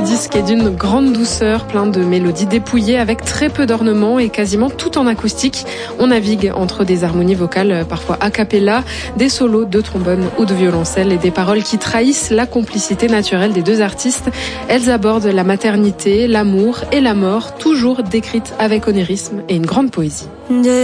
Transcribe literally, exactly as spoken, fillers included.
disque est d'une grande douceur, plein de mélodies dépouillées avec très peu d'ornements et quasiment tout en acoustique. On navigue entre des harmonies vocales parfois a cappella, des solos de trombone ou de violoncelle et des paroles qui trahissent la complicité naturelle des deux artistes. Elles abordent la maternité, l'amour et la mort, toujours décrites avec onérisme et une grande poésie.